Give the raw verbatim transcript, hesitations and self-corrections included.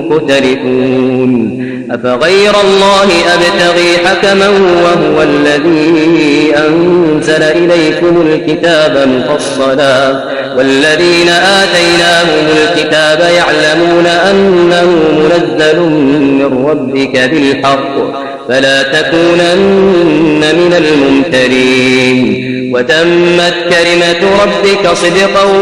مختلفون أفغير الله أبتغي حكما وهو الذي أنزل إليكم الكتاب مفصلا والذين آتيناهم الكتاب يعلمون أنه منزل من ربك بالحق فلا تكونن من الممترين وتمت كلمة ربك صدقا